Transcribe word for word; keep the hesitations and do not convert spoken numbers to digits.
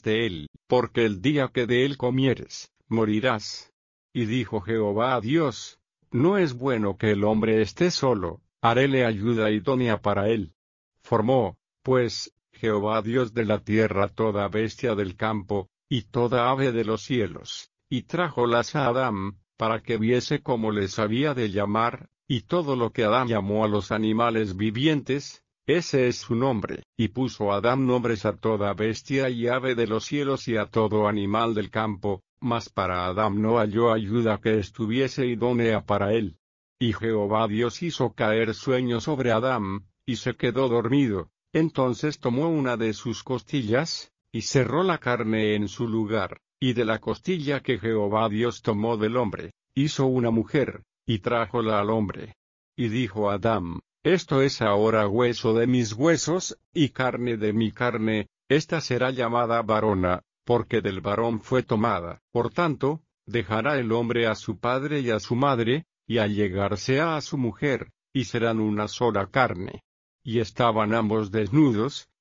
de él, porque el día que de él comieres, morirás. Y dijo Jehová a Dios: No es bueno que el hombre esté solo, haréle ayuda idónea para él. Formó, pues, Jehová Dios de la tierra toda bestia del campo, y toda ave de los cielos, y trájolas a Adán, para que viese cómo les había de llamar, y todo lo que Adán llamó a los animales vivientes, ese es su nombre. Y puso Adán nombres a toda bestia y ave de los cielos y a todo animal del campo, mas para Adán no halló ayuda que estuviese idónea para él. Y Jehová Dios hizo caer sueño sobre Adán, y se quedó dormido. Entonces tomó una de sus costillas, y cerró la carne en su lugar, y de la costilla que Jehová Dios tomó del hombre, hizo una mujer, y trájola al hombre. Y dijo Adán: Esto es ahora hueso de mis huesos, y carne de mi carne, esta será llamada varona, porque del varón fue tomada. Por tanto, dejará el hombre a su padre y a su madre, y allegarse a su mujer, y serán una sola carne. Y estaban ambos desnudos,